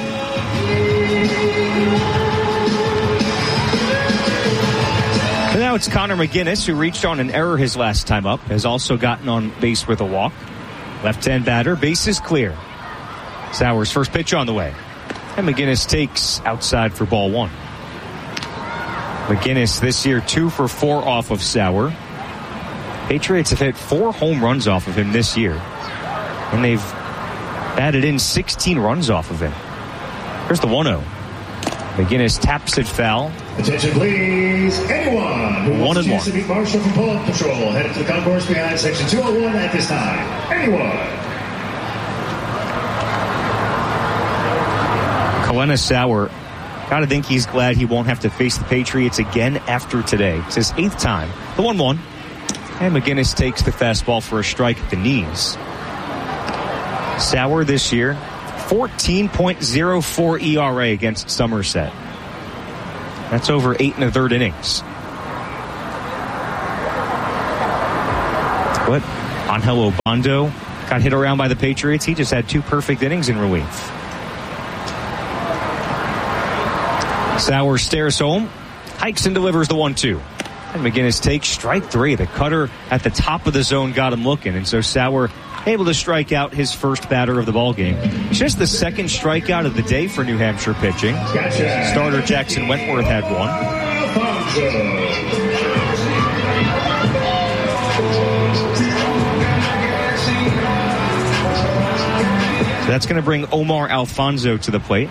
And now it's Connor McGinnis, who reached on an error his last time up, has also gotten on base with a walk. Left-hand batter, base is clear. Sauer's first pitch on the way. And McGinnis takes outside for ball one. McGinnis this year two for four off of Sauer. Patriots have hit four home runs off of him this year. And they've batted in sixteen runs off of him. Here's the one oh. McGinnis taps it foul. Attention, please. Anyone who one wants and a one. chance to meet Marshall from Pull-Up Patrol, headed to the concourse behind section two oh one at this time. Anyone. Kalena Sauer, gotta think he's glad he won't have to face the Patriots again after today. It's his eighth time. The one one. And McGinnis takes the fastball for a strike at the knees. Sauer this year, fourteen point oh four E R A against Somerset. That's over eight and a third innings. But Angel Obando got hit around by the Patriots. He just had two perfect innings in relief. Sauer stares home, hikes and delivers the one two. And McGinnis takes strike three. The cutter at the top of the zone got him looking, and so Sauer able to strike out his first batter of the ballgame. Just the second strikeout of the day for New Hampshire pitching. Gotcha. Starter Jackson Wentworth had one. So that's going to bring Omar Alfonso to the plate.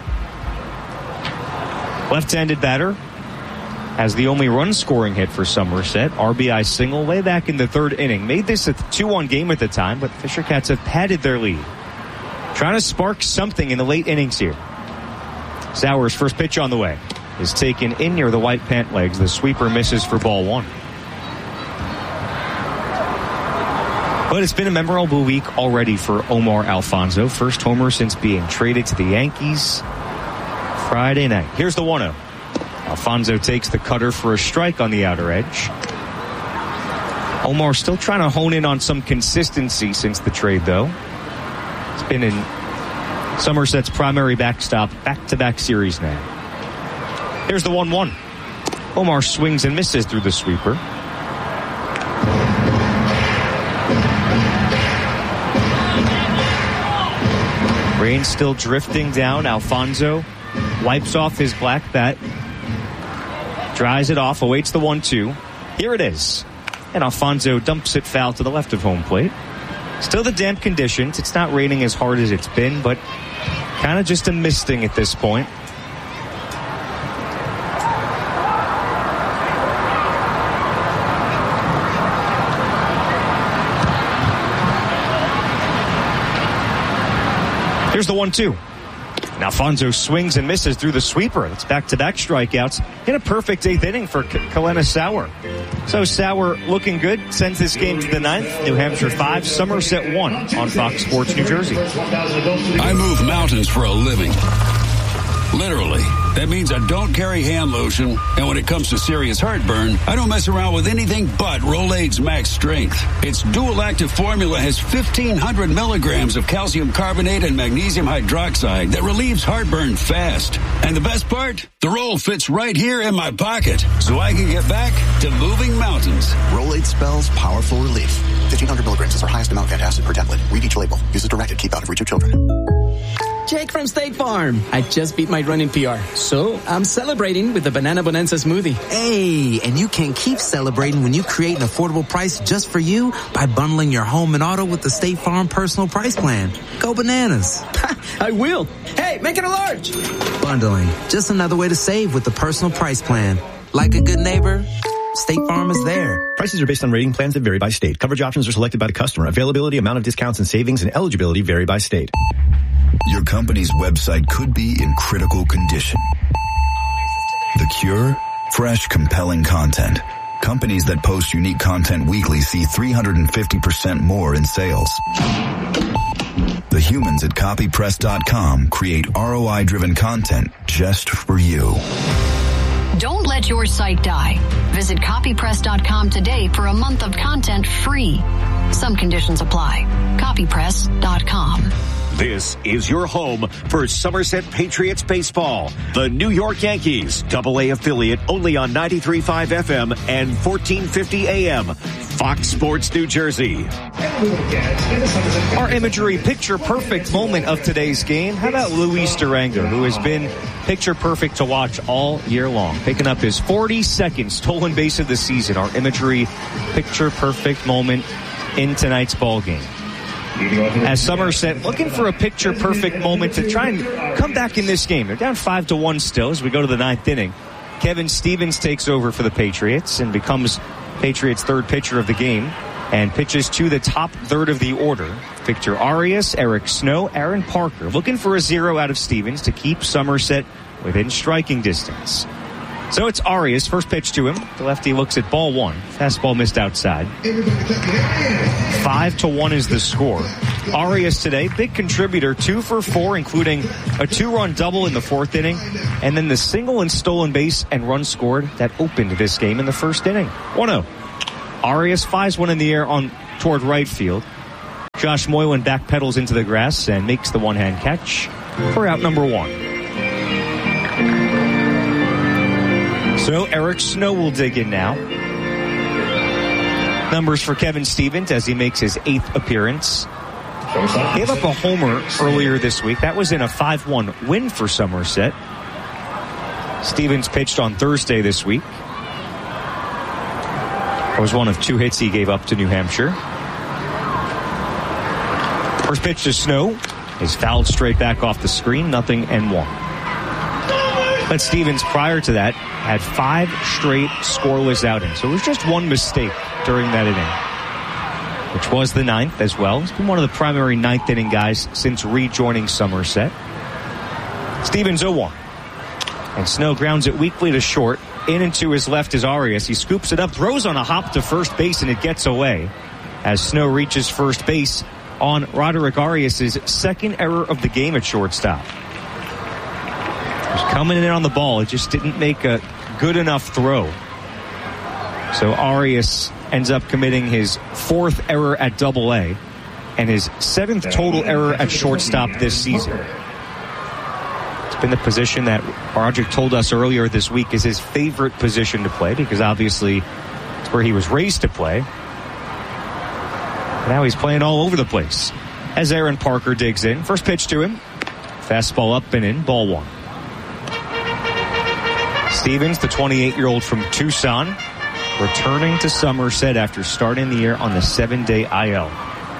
Left-handed batter. Has the only run-scoring hit for Somerset. R B I single way back in the third inning. Made this a two one game at the time, but Fisher Cats have padded their lead. Trying to spark something in the late innings here. Sauer's first pitch on the way is taken in near the white pant legs. The sweeper misses for ball one. But it's been a memorable week already for Omar Alfonso. First homer since being traded to the Yankees Friday night. Here's the one oh. Alfonso takes the cutter for a strike on the outer edge. Omar still trying to hone in on some consistency since the trade, though. It's been in Somerset's primary backstop back-to-back series now. Here's the one one. Omar swings and misses through the sweeper. Rain still drifting down. Alfonso wipes off his black bat. Dries it off, awaits the one two. Here it is. And Alfonso dumps it foul to the left of home plate. Still the damp conditions. It's not raining as hard as it's been, but kind of just a misting at this point. Here's the one two. And Alfonso swings and misses through the sweeper. It's back-to-back strikeouts in a perfect eighth inning for K- Kalena Sauer. So Sauer looking good, sends this game to the ninth. New Hampshire five, Somerset one on Fox Sports New Jersey. I move mountains for a living. Literally. That means I don't carry hand lotion, and when it comes to serious heartburn, I don't mess around with anything but Rolaids Max Strength. Its dual-active formula has fifteen hundred milligrams of calcium carbonate and magnesium hydroxide that relieves heartburn fast. And the best part? The roll fits right here in my pocket, so I can get back to moving mountains. Rolaids spells powerful relief. fifteen hundred milligrams is our highest amount of antacid per tablet. Read each label. Use as directed. Keep out of reach of children. Jake from State Farm. I just beat my running P R, so I'm celebrating with the Banana Bonanza smoothie. Hey, and you can keep celebrating when you create an affordable price just for you by bundling your home and auto with the State Farm Personal Price Plan. Go bananas. I will. Hey, make it a large. Bundling. Just another way to save with the Personal Price Plan. Like a good neighbor, State Farm is there. Prices are based on rating plans that vary by state. Coverage options are selected by the customer. Availability, amount of discounts and savings, and eligibility vary by state. Your company's website could be in critical condition. The cure? Fresh, compelling content. Companies that post unique content weekly see three hundred fifty percent more in sales. The humans at copy press dot com create R O I-driven content just for you. Don't let your site die. Visit copy press dot com today for a month of content free. Some conditions apply. copy press dot com. This is your home for Somerset Patriots baseball. The New York Yankees, double A affiliate only on ninety-three point five F M and fourteen fifty A M. Fox Sports New Jersey. Our imagery picture perfect moment of today's game. How about Luis Durango, who has been picture perfect to watch all year long, picking up his forty-second stolen base of the season. Our imagery picture perfect moment in tonight's ball game. as Somerset looking for a picture-perfect moment to try and come back in this game. They're down five to one still as we go to the ninth inning. Kevin Stevens takes over for the Patriots and becomes Patriots' third pitcher of the game and pitches to the top third of the order. Victor Arias, Eric Snow, Aaron Parker looking for a zero out of Stevens to keep Somerset within striking distance. So it's Arias, first pitch to him. The lefty looks at ball one. Fastball missed outside. Five to one is the score. Arias today, big contributor, two for four, including a two-run double in the fourth inning, and then the single and stolen base and run scored that opened this game in the first inning. one oh. Arias flies one in the air on toward right field. Josh Moylan backpedals into the grass and makes the one-hand catch for out number one. So Eric Snow will dig in now. Numbers for Kevin Stevens as he makes his eighth appearance. Gave up a homer earlier this week. That was in a five one win for Somerset. Stevens pitched on Thursday this week. That was one of two hits he gave up to New Hampshire. First pitch to Snow is fouled straight back off the screen. Nothing and one. But Stevens, prior to that, had five straight scoreless outings. So it was just one mistake during that inning, which was the ninth as well. He's been one of the primary ninth inning guys since rejoining Somerset. Stevens oh one. And Snow grounds it weakly to short. In and to his left is Arias. He scoops it up, throws on a hop to first base, and it gets away as Snow reaches first base on Roderick Arias' second error of the game at shortstop. Was coming in on the ball. It just didn't make a good enough throw. So Arias ends up committing his fourth error at double A and his seventh total error at shortstop this season. It's been the position that Roderick told us earlier this week is his favorite position to play because obviously it's where he was raised to play. Now he's playing all over the place. As Aaron Parker digs in. First pitch to him. Fastball up and in. Ball one. Stevens, the twenty-eight-year-old from Tucson, returning to Somerset after starting the year on the seven-day I L.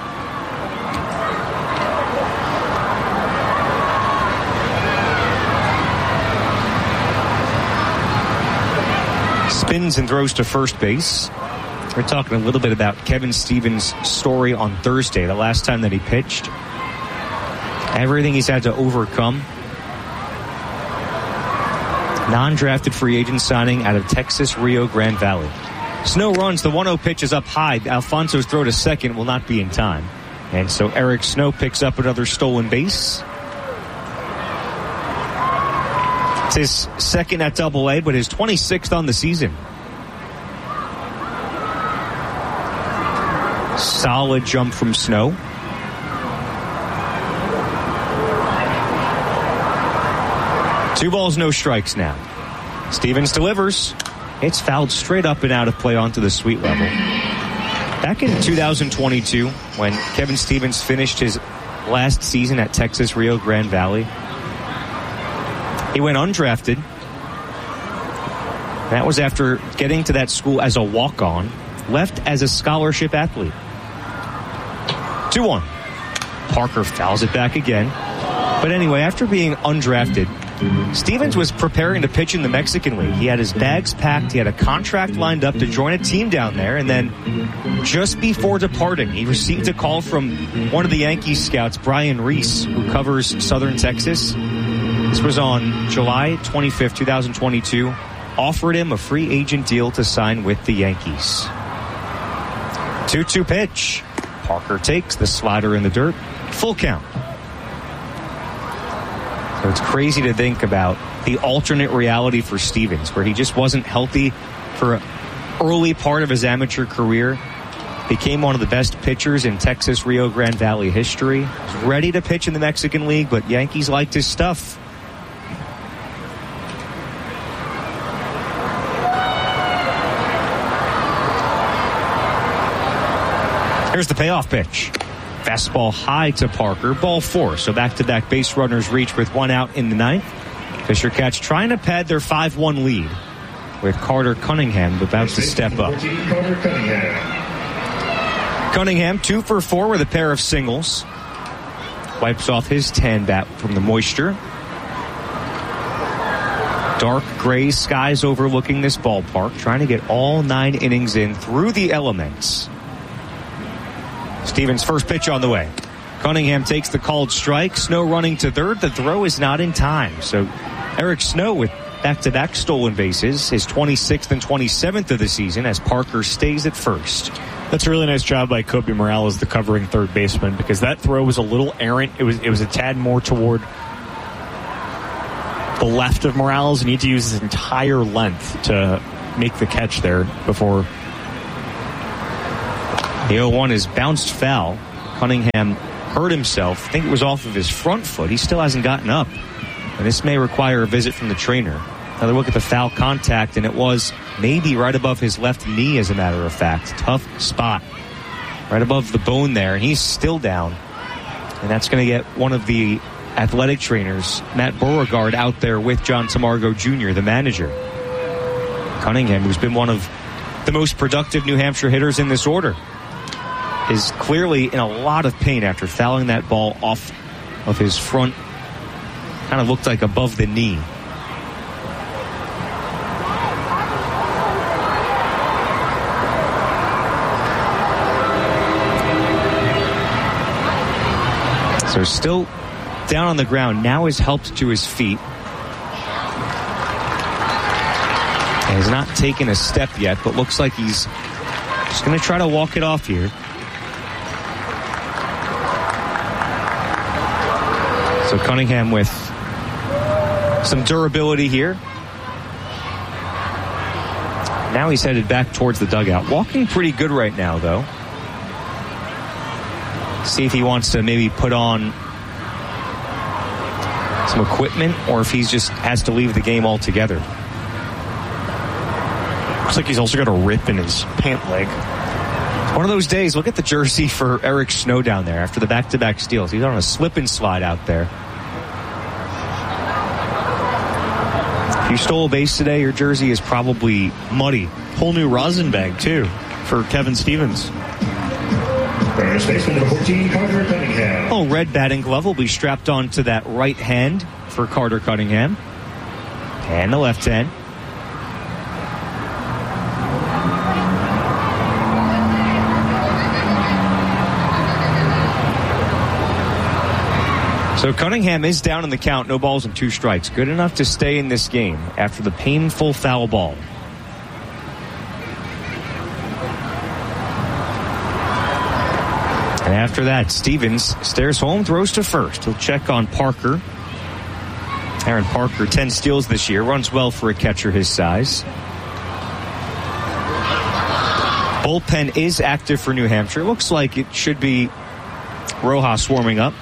Spins and throws to first base. We're talking a little bit about Kevin Stevens' story on Thursday, the last time that he pitched. Everything he's had to overcome. Non-drafted free agent signing out of Texas Rio Grande Valley. Snow runs. The one oh pitch is up high. Alfonso's throw to second will not be in time. And so Eric Snow picks up another stolen base. It's his second at double A, but his twenty-sixth on the season. Solid jump from Snow. Two balls, no strikes now. Stevens delivers. It's fouled straight up and out of play onto the sweet level. Back in two thousand twenty-two, when Kevin Stevens finished his last season at Texas Rio Grande Valley, he went undrafted. That was after getting to that school as a walk-on, left as a scholarship athlete. two one. Parker fouls it back again. But anyway, after being undrafted, Stevens was preparing to pitch in the Mexican League. He had his bags packed. He had a contract lined up to join a team down there. And then just before departing, he received a call from one of the Yankees scouts, Brian Reese, who covers Southern Texas. This was on July twenty-fifth, twenty twenty-two. Offered him a free agent deal to sign with the Yankees. two two pitch. Parker takes the slider in the dirt. Full count. So it's crazy to think about the alternate reality for Stevens, where he just wasn't healthy for an early part of his amateur career. Became one of the best pitchers in Texas Rio Grande Valley history. Was ready to pitch in the Mexican League, but Yankees liked his stuff. Here's the payoff pitch. Fastball high to Parker. Ball four. So back-to-back base runners reach with one out in the ninth. Fisher Cats trying to pad their five one lead with Carter Cunningham about to step up. Cunningham, two for four with a pair of singles. Wipes off his tan bat from the moisture. Dark gray skies overlooking this ballpark, trying to get all nine innings in through the elements. Stevens' first pitch on the way. Cunningham takes the called strike. Snow running to third. The throw is not in time. So Eric Snow with back-to-back stolen bases, his twenty-sixth and twenty-seventh of the season, as Parker stays at first. That's a really nice job by Kobe Morales, the covering third baseman, because that throw was a little errant. It was it was a tad more toward the left of Morales. You need to use his entire length to make the catch there before. The oh one is bounced foul. Cunningham hurt himself. I think it was off of his front foot. He still hasn't gotten up. And this may require a visit from the trainer. Another look at the foul contact, and it was maybe right above his left knee, as a matter of fact. Tough spot. Right above the bone there, and he's still down. And that's going to get one of the athletic trainers, Matt Beauregard, out there with John Tamargo Junior, the manager. Cunningham, who's been one of the most productive New Hampshire hitters in this order, is clearly in a lot of pain after fouling that ball off of his front. Kind of looked like above the knee. So still down on the ground. Now is helped to his feet. And he's not taken a step yet, but looks like he's just going to try to walk it off here. So Cunningham with some durability here. Now he's headed back towards the dugout. Walking pretty good right now, though. See if he wants to maybe put on some equipment, or if he's just has to leave the game altogether. Looks like he's also got a rip in his pant leg. One of those days. Look at the jersey for Eric Snow down there after the back-to-back steals. He's on a slip and slide out there. If you stole a base today, your jersey is probably muddy. Whole new rosin bag, too, for Kevin Stevens. First baseman number fourteen, Carter Cunningham. Oh, red batting glove will be strapped onto that right hand for Carter Cunningham. And the left hand. So Cunningham is down in the count, no balls and two strikes. Good enough to stay in this game after the painful foul ball. And after that, Stevens stares home, throws to first. He'll check on Parker. Aaron Parker, ten steals this year, runs well for a catcher his size. Bullpen is active for New Hampshire. Looks like it should be Rojas warming up.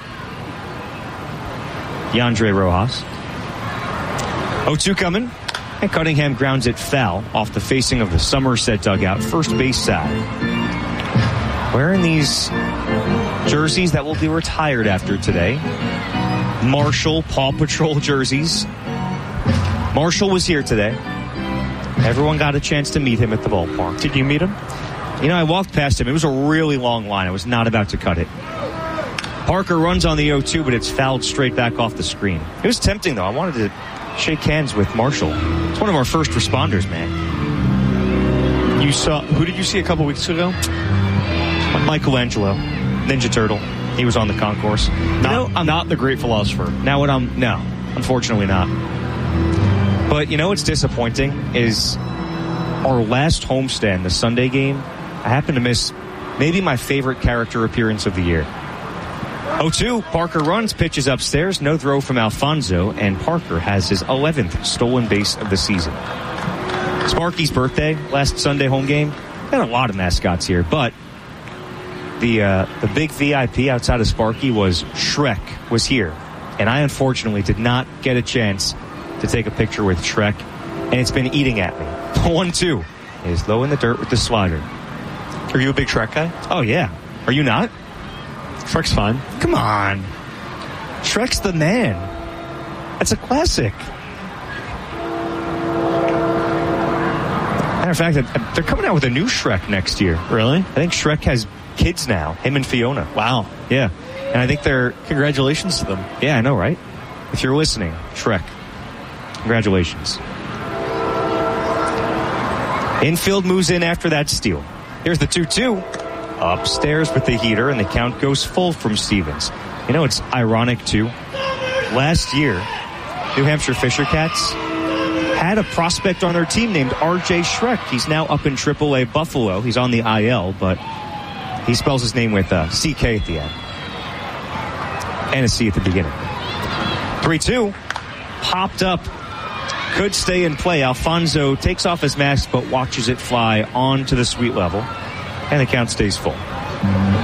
Yandre Rojas. oh two coming. And Cunningham grounds it foul off the facing of the Somerset dugout, first base side. Wearing these jerseys that will be retired after today. Marshall Paw Patrol jerseys. Marshall was here today. Everyone got a chance to meet him at the ballpark. Did you meet him? You know, I walked past him. It was a really long line. I was not about to cut it. Parker runs on the oh two, but it's fouled straight back off the screen. It was tempting, though. I wanted to shake hands with Marshall. It's one of our first responders, man. You saw, who did you see a couple weeks ago? Michelangelo, Ninja Turtle. He was on the concourse. Not, you know, not the great philosopher. Now what I'm, no, unfortunately not. But you know what's disappointing is our last homestand, the Sunday game, I happened to miss maybe my favorite character appearance of the year. oh two, Parker runs, pitches upstairs, no throw from Alfonso, and Parker has his eleventh stolen base of the season. Sparky's birthday, last Sunday home game. Got a lot of mascots here, but the uh, the big V I P outside of Sparky was Shrek was here, and I unfortunately did not get a chance to take a picture with Shrek, and it's been eating at me. one two is low in the dirt with the slider. Are you a big Shrek guy? Oh, yeah. Are you not? Shrek's fine. Come on. Shrek's the man. That's a classic. Matter of fact, they're coming out with a new Shrek next year. Really? I think Shrek has kids now, him and Fiona. Wow. Yeah. And I think they're... Congratulations to them. Yeah, I know, right? If you're listening, Shrek, congratulations. Infield moves in after that steal. Here's the two two. Upstairs with the heater, and the count goes full from Stevens. You know, it's ironic, too. Last year, New Hampshire Fisher Cats had a prospect on their team named R J Shrek. He's now up in triple A Buffalo. He's on the I L, but he spells his name with uh, C K at the end. And a C at the beginning. three two. Popped up. Could stay in play. Alfonso takes off his mask, but watches it fly onto the sweet level. And the count stays full.